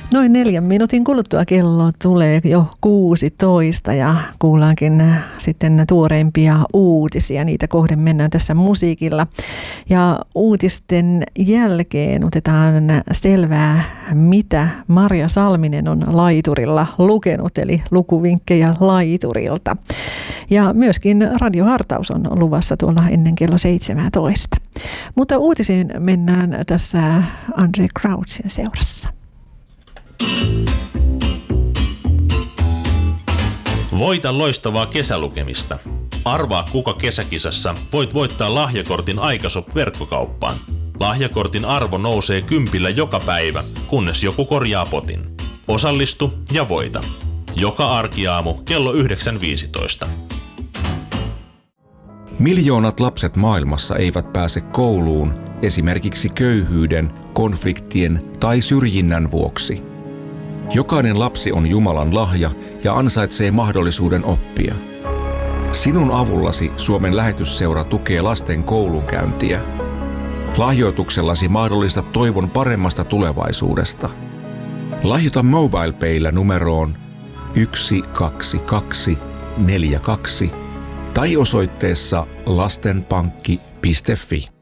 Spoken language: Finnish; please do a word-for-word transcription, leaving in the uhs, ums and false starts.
Noin neljän minuutin kuluttua kello tulee jo kuusitoista ja kuullaankin sitten tuoreimpia uutisia. Niitä kohden mennään tässä musiikilla. Ja uutisten jälkeen otetaan selvää, mitä Marja Salminen on laiturilla lukenut, eli lukuvinkkejä laiturilta. Ja myöskin radiohartaus on luvassa tuolla ennen kello seitsemäntoista. Mutta uutisiin mennään tässä Andre Crouchin seurassa. Voita loistavaa kesälukemista. Arvaa kuka kesäkisassa voit voittaa lahjakortin Aikashop-verkkokauppaan. Lahjakortin arvo nousee kympillä joka päivä, kunnes joku korjaa potin. Osallistu ja voita. Joka arkiaamu kello yhdeksän viisitoista. Miljoonat lapset maailmassa eivät pääse kouluun esimerkiksi köyhyyden, konfliktien tai syrjinnän vuoksi. Jokainen lapsi on Jumalan lahja ja ansaitsee mahdollisuuden oppia. Sinun avullasi Suomen lähetysseura tukee lasten koulunkäyntiä. Lahjoituksellasi mahdollistat toivon paremmasta tulevaisuudesta. Lahjoita MobilePaylla numeroon yksi kaksi kaksi neljä kaksi tai osoitteessa lastenpankki piste fi.